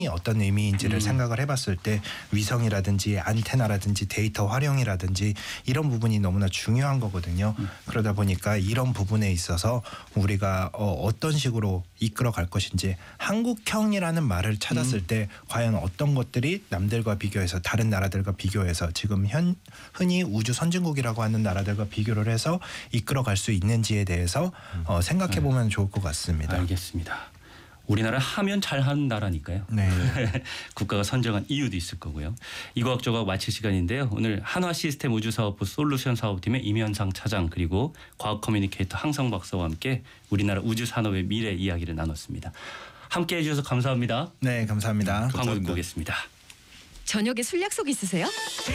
어떤 의미인지를 생각을 해봤을 때 위성이라든지 안테나라든지 데이터 활용이라든지 이런 부분이 너무나 중요한 거거든요. 그러다 보니까 이런 부분에 있어서 우리가 어떤 식으로 이끌어갈 것인지 한국형이라는 말을 찾았을 때 과연 어떤 것들이 남들과 비교해서 다른 나라들과 비교해서 지금 흔히 우주 선진국이라고 하는 나라들과 비교를 해서 이끌어갈 수 있는지에 대해서 생각해보면 좋을 것 같습니다. 알겠습니다. 우리나라 하면 잘하는 나라니까요. 네. 국가가 선정한 이유도 있을 거고요. 이과학조각 마칠 시간인데요. 오늘 한화시스템 우주사업부 솔루션 사업팀의 임현상 차장 그리고 과학 커뮤니케이터 항성 박사와 함께 우리나라 우주산업의 미래 이야기를 나눴습니다. 함께해 주셔서 감사합니다. 네, 감사합니다. 광고 듣고 오겠습니다. 저녁에 술 약속 있으세요?